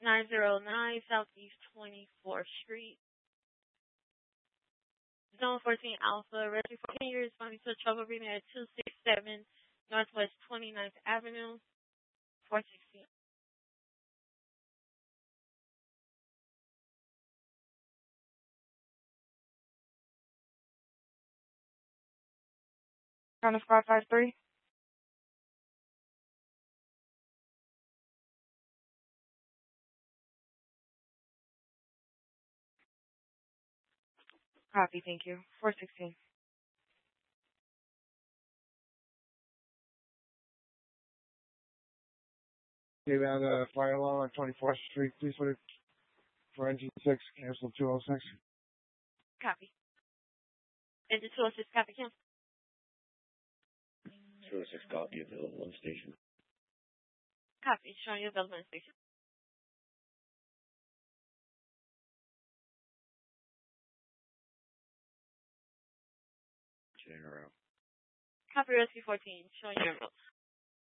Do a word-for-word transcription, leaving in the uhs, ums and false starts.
nine zero nine Southeast twenty-fourth Street. Zone fourteen Alpha, Rescue fourteen, you're responding to a trouble reading at two sixty-seven Northwest twenty-ninth Avenue, four sixteen. Counter five five three. Copy, thank you. four sixteen. Gave out a fire alarm on twenty-fourth Street, please put it for engine six, cancel two oh six. Copy. Engine two oh six, copy, cancel. two oh six, copy, available on station. Copy, showing you available on station. General. Copy, Rescue fourteen, showing you available.